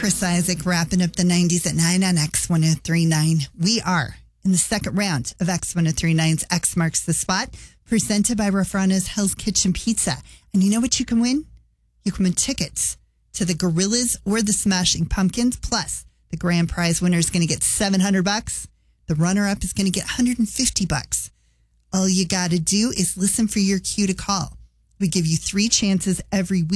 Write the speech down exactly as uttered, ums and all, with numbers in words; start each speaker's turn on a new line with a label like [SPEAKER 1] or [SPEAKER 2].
[SPEAKER 1] Chris Isaac wrapping up the nineties at nine on X ten thirty-nine. We are in the second round of X ten thirty-nine's X Marks the Spot, presented by Rafrano's Hell's Kitchen Pizza. And you know what you can win? You can win tickets to the Gorillas or the Smashing Pumpkins. Plus, the grand prize winner is going to get seven hundred bucks. The runner-up is going to get one hundred fifty bucks. All you got to do is listen for your cue to call. We give you three chances every week.